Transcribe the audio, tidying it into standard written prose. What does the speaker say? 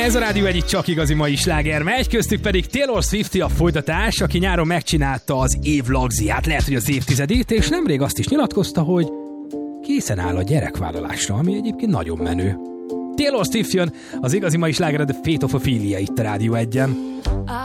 Ez a Rádió egyik csak igazi mai sláger megy, köztük pedig Taylor Swift a folytatás, aki nyáron megcsinálta az év lagziát, lehet, hogy az évtizedét, és nemrég azt is nyilatkozta, hogy készen áll a gyerekvállalásra, ami egyébként nagyon menő. Taylor Swift jön, az igazi mai sláger, The Fate of Ophelia itt a Rádió 1-en.